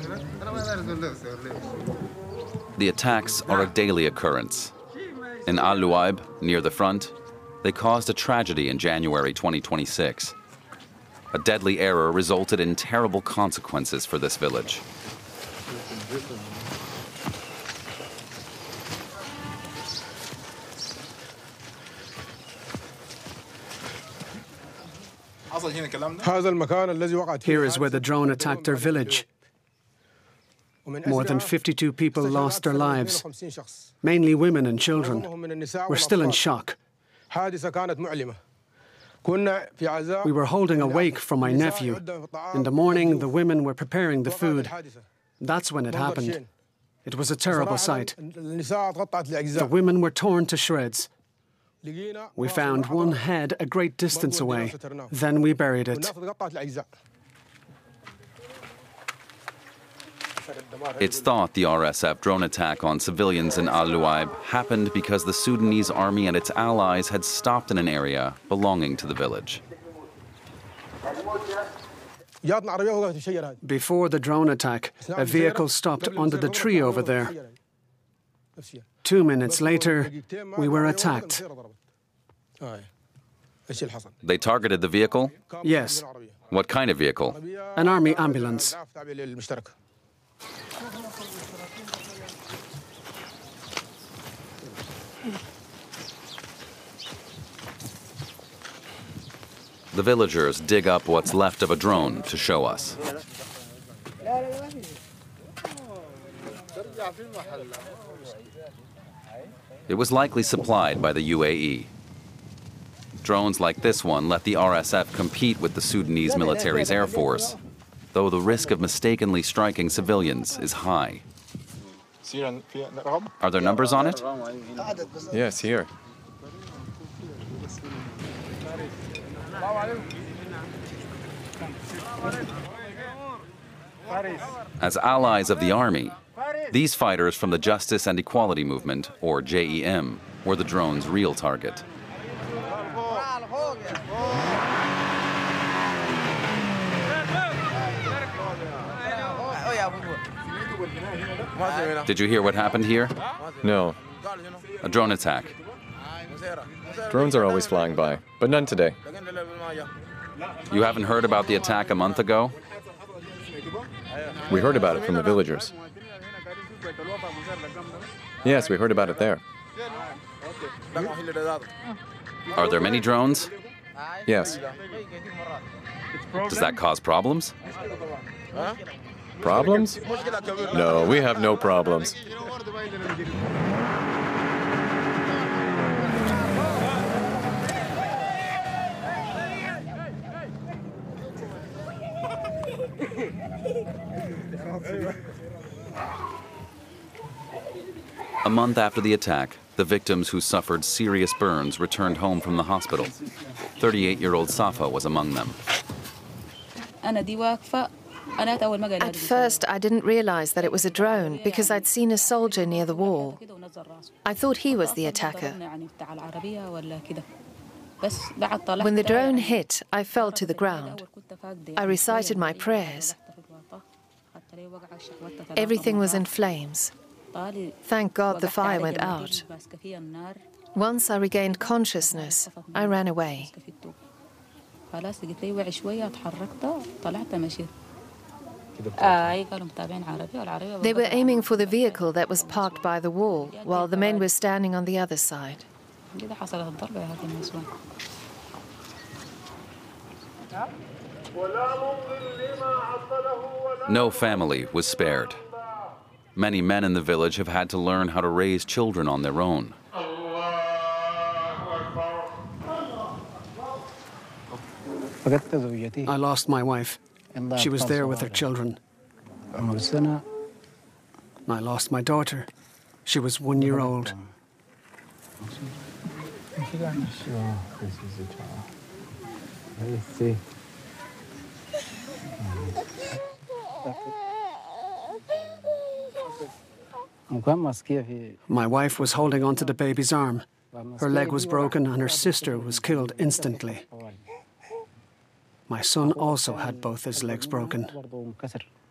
The attacks are a daily occurrence. In Al Luaib, near the front, they caused a tragedy in January 2026. A deadly error resulted in terrible consequences for this village. Here is where the drone attacked their village. More than 52 people lost their lives, mainly women and children. We're still in shock. We were holding a wake for my nephew. In the morning, the women were preparing the food. That's when it happened. It was a terrible sight. The women were torn to shreds. We found one head a great distance away. Then we buried it. It's thought the RSF drone attack on civilians in Al Luaib happened because the Sudanese army and its allies had stopped in an area belonging to the village. Before the drone attack, a vehicle stopped under the tree over there. 2 minutes later, we were attacked. They targeted the vehicle? Yes. What kind of vehicle? An army ambulance. The villagers dig up what's left of a drone to show us. It was likely supplied by the UAE. Drones like this one let the RSF compete with the Sudanese military's air force, though the risk of mistakenly striking civilians is high. Are there numbers on it? Yes, here. As allies of the army, these fighters from the Justice and Equality Movement, or JEM, were the drone's real target. Did you hear what happened here? No. A drone attack. Drones are always flying by, but none today. You haven't heard about the attack a month ago? We heard about it from the villagers. Yes, we heard about it there. Are there many drones? Yes. Does that cause problems? Problems? No, we have no problems. A month after the attack, the victims who suffered serious burns returned home from the hospital. 38-year-old Safa was among them. At first, I didn't realize that it was a drone because I'd seen a soldier near the wall. I thought he was the attacker. When the drone hit, I fell to the ground. I recited my prayers. Everything was in flames. Thank God the fire went out. Once I regained consciousness, I ran away. They were aiming for the vehicle that was parked by the wall, while the men were standing on the other side. No family was spared. Many men in the village have had to learn how to raise children on their own. I lost my wife. She was there with her children. I lost my daughter. She was 1 year old. My wife was holding onto the baby's arm. Her leg was broken and her sister was killed instantly. My son also had both his legs broken.